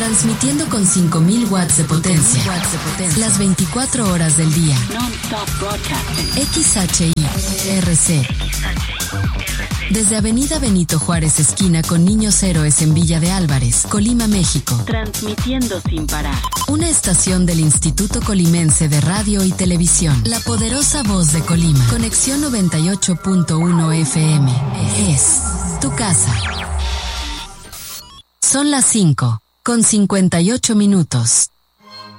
Transmitiendo con 5000 watts de potencia. Las 24 horas del día. Non-stop broadcasting. XHI-RC. Desde Avenida Benito Juárez, esquina con Niños Héroes en Villa de Álvarez, Colima, México. Transmitiendo sin parar. Una estación del Instituto Colimense de Radio y Televisión. La poderosa voz de Colima. Conexión 98.1 FM. Es tu casa. Son las 5:58.